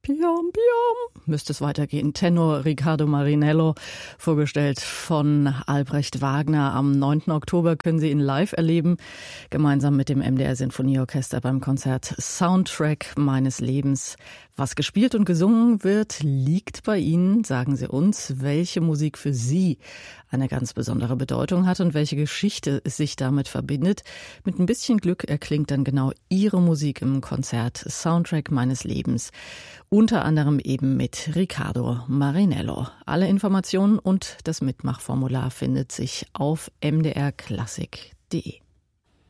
Piam, piam, müsste es weitergehen. Tenor Riccardo Marinello, vorgestellt von Albrecht Wagner. Am 9. Oktober können Sie ihn live erleben, gemeinsam mit dem MDR Sinfonieorchester beim Konzert Soundtrack meines Lebens. Was gespielt und gesungen wird, liegt bei Ihnen. Sagen Sie uns, welche Musik für Sie eine ganz besondere Bedeutung hat und welche Geschichte es sich damit verbindet. Mit ein bisschen Glück erklingt dann genau Ihre Musik im Konzert Soundtrack meines Lebens. Unter anderem eben mit Riccardo Marinello. Alle Informationen und das Mitmachformular findet sich auf mdrklassik.de.